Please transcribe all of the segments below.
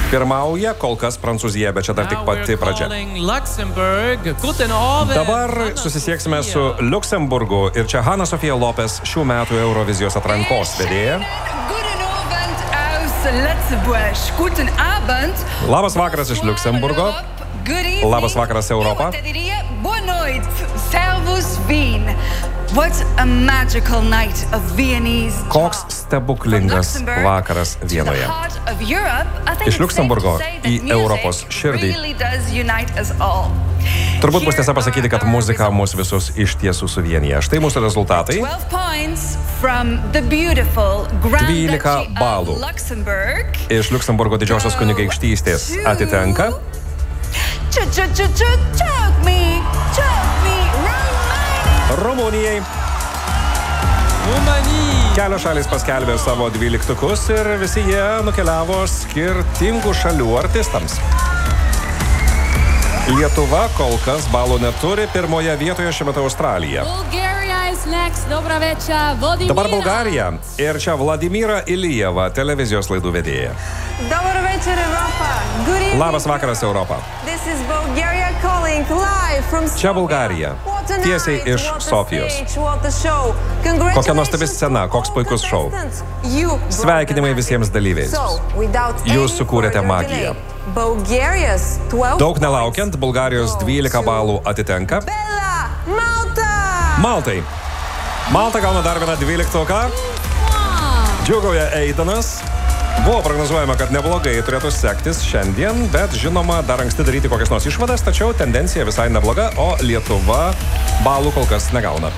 Pirmauja kol kas Prancūzija, bet čia dar tik pati pradžia. Dabar susisieksime su Liuksemburgu ir čia Hanna Sofija Lopes, šių metų Eurovizijos atrankos vedėja. Labas vakaras iš Liuksemburgo. Labas vakaras Europa. What a magical night of Viennese. Koks stebuklingas vakaras Vienoje. Iš Liuksemburgo į Europos širdį. Turbūt bus tiesa pasakyti, kad muzika mus visus iš tiesų suvienyje. Štai mūsų rezultatai. 12 balų iš Liuksemburgo didžiosios kunigaikštystės atitenka Rumunijai. Kelios šalys paskelbė savo 12-ukus ir visi jie nukeliavo skirtingų šalių artistams. Lietuva kol kas balų neturi, pirmoje vietoje šiuo metu Australija. Dabar Bulgarija ir čia Vladimira Ilijeva, televizijos laidų vedėja. Labas vakaras Europa. Čia Bulgarija, tiesiai iš Sofijos. Kokia nuostabi scena, koks puikus šou. Sveikinimai visiems dalyviais. Jūs sukūrėte magiją. Daug nelaukiant, Bulgarijos 12 balų atitenka Maltai. Malta gauna dar vieną 12-uką. Džiugauja Eidanas. Buvo prognozuojama, kad neblogai turėtų sektis šiandien, bet žinoma, dar anksti daryti kokias nors išvadas, tačiau tendencija visai nebloga, o Lietuva balų kol kas negauna.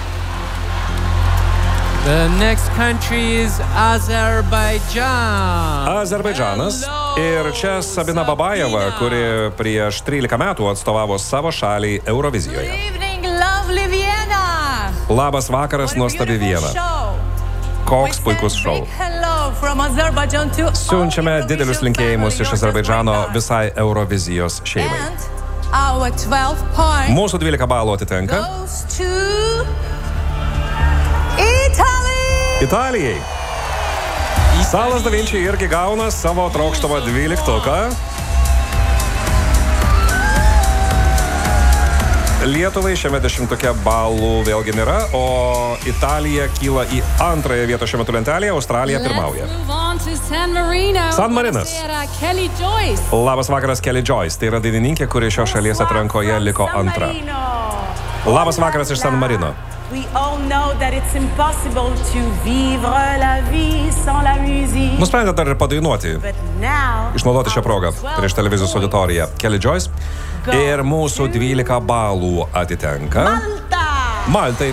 The next country is Azerbaijan. Azerbaidžanas. Ir čia Sabina Babajeva, kuri prieš 13 metų atstovavo savo šaliai Eurovizijoje. Labas vakaras, nuostabi Viena. Koks puikus šou. Siunčiame didelius linkėjimus iš Azerbaidžano visai Eurovizijos šeimai. Mūsų 12 balų atitenka Italijai. Salas Da Vinci irgi gauna savo trokštamą 12-uką. Lietuvai šiame 10-uke balų vėlgi nėra, o Italija kyla į antrąją vietą šiuo metu lentelėje, Australija pirmauja. San Marinas. Labas vakaras Kelly Joyce, tai yra dainininkė, kuri šios šalies atrankoje liko antra. Labas vakaras iš San Marino. Nusprendė dar ir padainuoti, išnaudoti šią progą prieš televizijos auditoriją. Kelly Joyce. Ir mūsų 12 balų atitenka Maltai.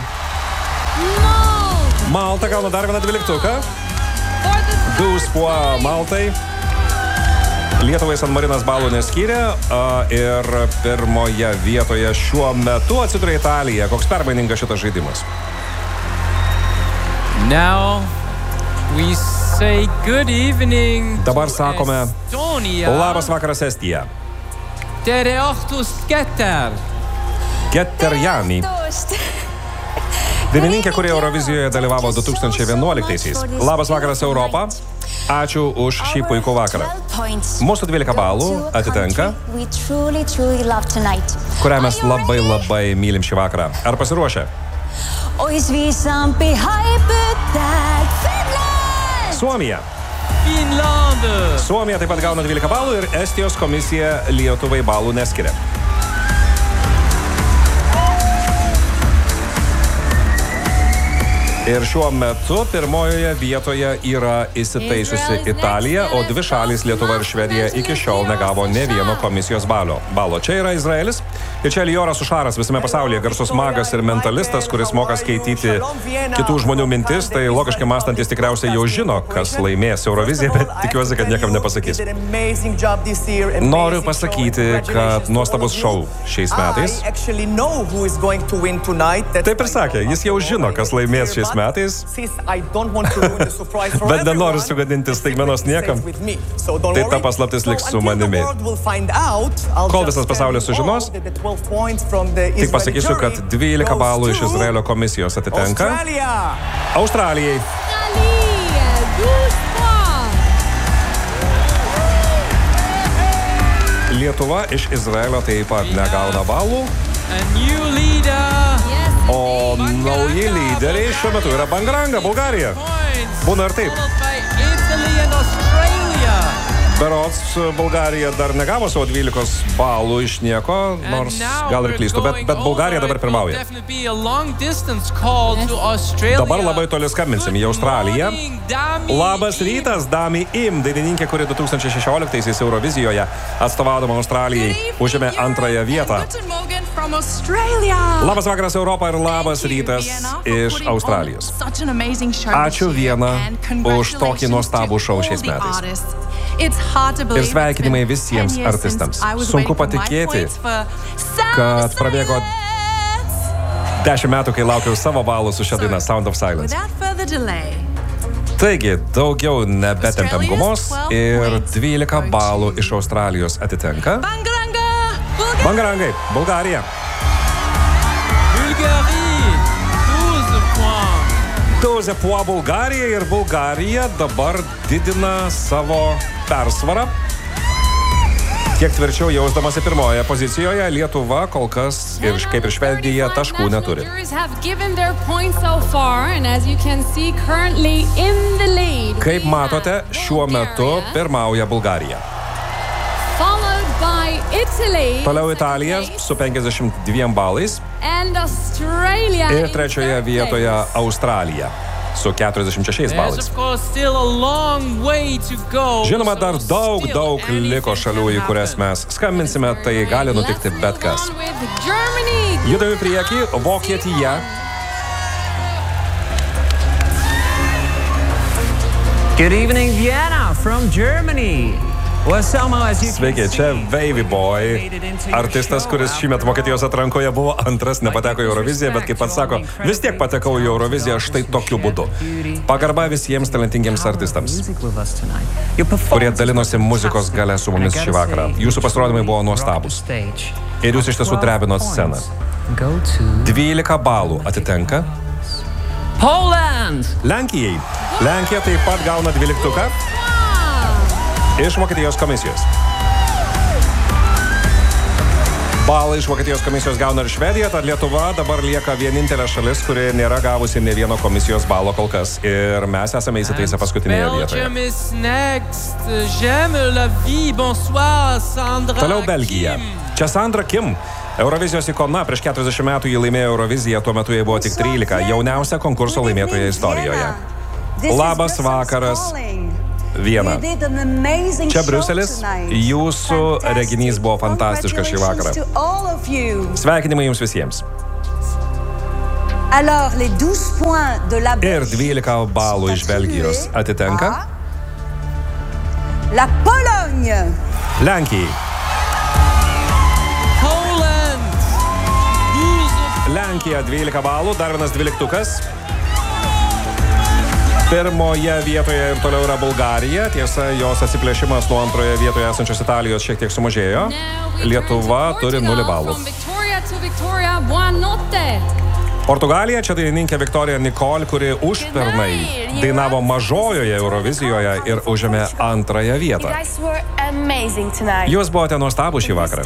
Malta gauna dar vieną 12-uką. 12 points Maltai. Lietuvai San Marinas balų neskyrė ir pirmoje vietoje šiuo metu atsiduria Italija. Koks permainingas šitas žaidimas. Now we say good evening. Dabar sakome labas vakaras Estija. Tere õhtust, Keter. Keterjani. Dainininkė, kuri Eurovizijoje dalyvavo 2011-aisiais. Labas vakaras Europa. Ačiū už šį puikų vakarą. Mūsų 12 balų atitenka, kurią mes labai mylim šį vakarą. Ar pasiruošę? Suomija. Suomija taip pat gauna 12 balų ir Estijos komisija Lietuvai balų neskiria. Ir šiuo metu pirmojoje vietoje yra įsitaisiusi Italija, o dvi šalys Lietuva ir Švedija iki šiol negavo ne vieno komisijos balo. Čia yra Izraelis ir čia Elioras Ušaras, visame pasaulyje garsus magas ir mentalistas, kuris moka skaityti kitų žmonių mintis, tai logiškai mąstantis tikriausiai jau žino, kas laimės Euroviziją, bet tikiuosi, kad niekam nepasakys. Noriu pasakyti, kad nuostabus šou šiais metais. Taip ir sakė, jis jau žino, kas laimės šiais metais, bet nenoriu sugadinti staigmenos niekam, tai ta paslaptis liks su manimi. Kol visas pasaulis sužinos, tik pasakysiu, kad 12 balų iš Izraelio komisijos atitenka Australijai. Lietuva iš Izraelio taip pat negauna balų. A new leader. O nauji lyderiai šiuo metu yra Bangranga, Bulgarija. Būna ir taip. Followed by Italy and Australia. Berods Bulgarija dar negavo savo 12 balų iš nieko, nors gal ir klystu, bet Bulgarija dabar pirmauja. Dabar labai toli skambinsim į Australiją. Labas rytas, Dami Im, dainininkė, kuri 2016-aisiais Eurovizijoje atstovaudama Australijai užėmė antrąją vietą. Labas vakaras Europa ir labas rytas iš Australijos. Ačiū Viena už tokį nuostabų šou šiais metais. Ir sveikinimai visiems artistams. Sunku patikėti, kad prabėgo 10 metų, kai laukiau savo balų su šia daina Sound of Silence. Taigi, daugiau nebetempiam gumos ir 12 balų iš Australijos atitenka Bangarangai, Bulgarija. Bulgarie, 12 points. 12 points Bulgarija ir Bulgarija dabar didina savo persvarą. Kiek tvirčiau jausdamasi pirmoje pozicijoje, Lietuva kol kas, ir kaip ir Švedija, taškų neturi. Kaip matote, šiuo metu pirmauja Bulgarija. Toliau Italija su 52 balais ir trečioje vietoje Australija su 46 balais. Žinoma, dar daug liko šalių, į kurias mes skambinsime, tai gali nutikti bet kas. Judame į priekį, Vokietija. Good evening, Vienna from Germany. Sveiki, čia Wavy Boy, artistas, kuris šįmet Vokietijos atrankoje buvo antras, nepateko į Euroviziją, bet kaip pats sako, vis tiek patekau į Euroviziją štai tokiu būdu. Pagarba visiems talentingiems artistams, kurie dalinosi muzikos galia su mumis šį vakarą. Jūsų pasirodymai buvo nuostabus. Ir jūs iš tiesų drebinot sceną. 12 balų atitenka Lenkijai. Lenkija taip pat gauna 12 iš Vokietijos komisijos. Balą iš Vokietijos komisijos gauna ir Švedija, tad Lietuva dabar lieka vienintelė šalis, kuri nėra gavusi nė vieno komisijos balo kol kas. Ir mes esame įsitaisę paskutinėje vietoje. Toliau Belgija. Čia Sandra Kim. Eurovizijos ikona, prieš 40 metų jį laimėjo Euroviziją, tuo metu jai buvo tik 13, jauniausia konkurso laimėtoja istorijoje. Labas vakaras, Viena. Čia Briuselis, jūsų reginys buvo fantastiškas šį vakarą. Sveikinimai jums visiems. Ir 12 balų iš Belgijos atitenka Lenkijai. Lenkija 12 balų, dar vienas 12. Pirmoje vietoje ir toliau yra Bulgarija. Tiesa, jos atsiplėšimas nuo antroje vietoje esančios Italijos šiek tiek sumažėjo. Lietuva turi 0 balų. Portugalija, čia dainininkė Viktorija Nikol, kuri užpernai dainavo mažojoje Eurovizijoje ir užėmė antrąją vietą. Jūs buvote nuostabų šį vakarą.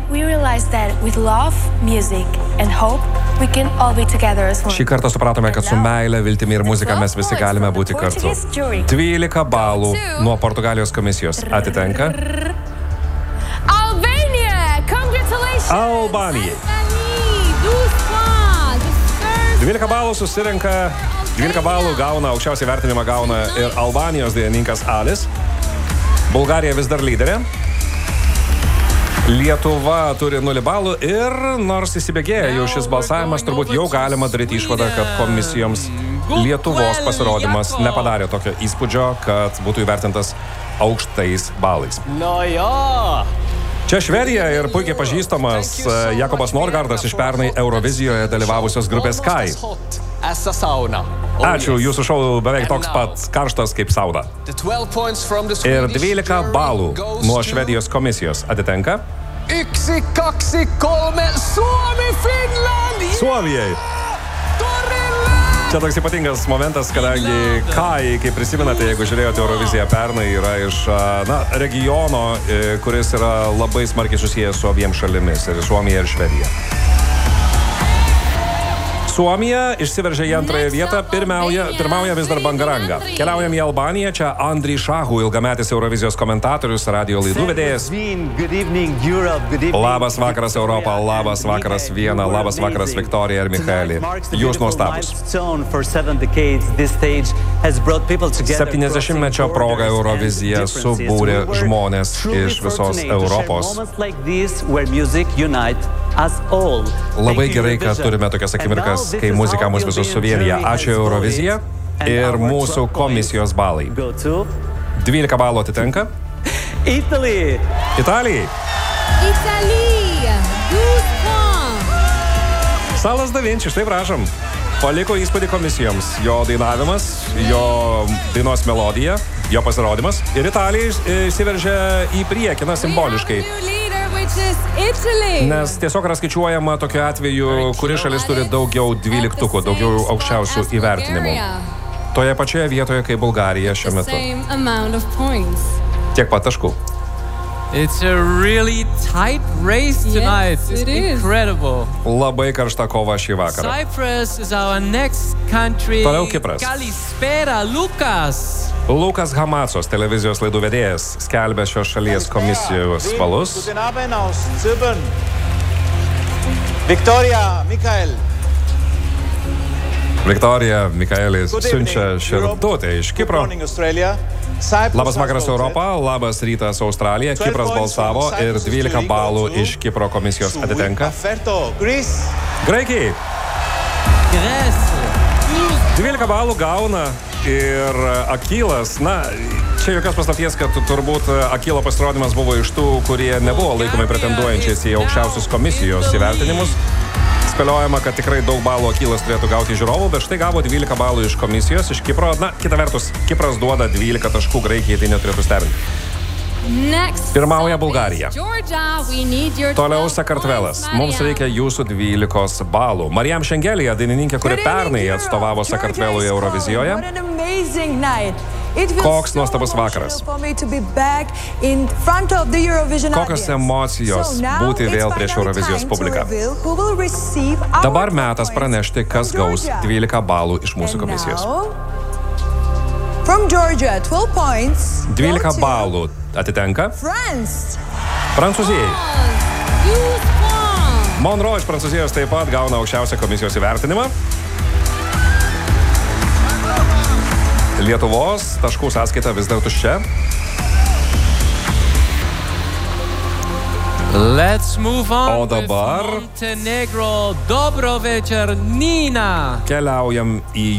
Šį kartą supratome, kad su meile, viltimi ir muzika mes visi galime būti kartu. 12 balų nuo Portugalijos komisijos atitenka Albanijai. 12 balų susirenka, 12 balų gauna, aukščiausiai vertinimą gauna ir Albanijos dainininkas Alis. Bulgarija vis dar lyderė. Lietuva turi 0 balų ir nors įsibėgėja jau šis balsavimas, turbūt jau galima daryti išvadą, kad komisijoms Lietuvos pasirodymas nepadarė tokio įspūdžio, kad būtų įvertintas aukštais balais. Čia Švedija ir puikiai pažįstamas Jakobas Norgardas iš pernai Eurovizijoje dalyvavusios grupės Sky. Ačiū, jūsų šou beveik toks pat karštas kaip sauna. Ir 12 balų nuo Švedijos komisijos atitenka 1, 2, 3, Suomi, Finland! Suomijai. Torille! Čia toks ypatingas momentas, kadangi Kai, kaip prisimenate, jeigu žiūrėjote Euroviziją pernai, yra iš regiono, kuris yra labai smarkiai susijęs su abiem šalimis, ir Suomija ir Švedija. Suomija išsiveržė į antrąją vietą, pirmauja vis dar Bangaranga. Keliaujam į Albaniją, čia Andriy Šahu, ilgametis Eurovizijos komentatorius, radio laidų vedėjas. Labas vakaras Europa, labas vakaras Viena, labas vakaras Viktorija ir Mikaeli. Jūs nuostabus. 70-mečio proga Eurovizija subūrė žmonės iš visos Europos. Labai gerai, kad turime tokias akimirkas, kai muzika mus visus suvienyje. Ačiū Eurovizija ir mūsų komisijos balai. 12 balų atitenka Italijai. 12 points. Salas Da Vinci, štai prašom. Paliko įspūdį komisijoms. Jo dainavimas, jo dainos melodija, jo pasirodymas. Ir Italija įsiveržė į priekį, simboliškai. Nes tiesiog yra skaičiuojama tokiu atveju, kuri šalis turi daugiau 12, daugiau aukščiausių įvertinimų. Toje pačioje vietoje, kaip Bulgarija šiuo metu. Tiek pat taškų. It's a really tight race tonight. It's incredible. Labai karšta kova šį vakarą. Cyprus is our next country. Toliau Kipras. Kalispera, Lukas. Lukas Hamatsos, televizijos laidų vedėjas, skelbia šios šalies komisijos balus. Viktorija Mikaelis siunčia širdutę iš Kipro. Labas vakaras Europa, labas rytas Australija. Kipras balsavo ir 12 balų iš Kipro komisijos atitenka Graikijai. 12 balų gauna ir Akilas. Čia jokios paslapties, kad turbūt Akilo pasirodymas buvo iš tų, kurie nebuvo laikomi pretenduojančiais į aukščiausius komisijos įvertinimus. Spėliojama, kad tikrai daug balų Akilas turėtų gauti žiūrovų, bet štai gavo 12 balų iš komisijos, iš Kipro. Kita vertus, Kipras duoda 12 taškų Graikijai, tai neturėtų stebinti. Pirmauja Bulgarija. Toliau Sakartvelas. Mums reikia jūsų 12 balų. Marijam Šengelija, dainininkė, kuri pernai atstovavo Sakartvelui Eurovizijoje. Koks nuostabus vakaras. Kokios emocijos būti vėl prieš Eurovizijos publiką. Dabar metas pranešti, kas gaus 12 balų iš mūsų komisijos. 12 balų atitenka Prancūzijai. Monroe iš Prancūzijos taip pat gauna aukščiausią komisijos įvertinimą. Lietuvos taškų sąskaita vis dar tuščia. Let's move on. O dabar Montenegro. Dobro večer, Nina. Keliaujam į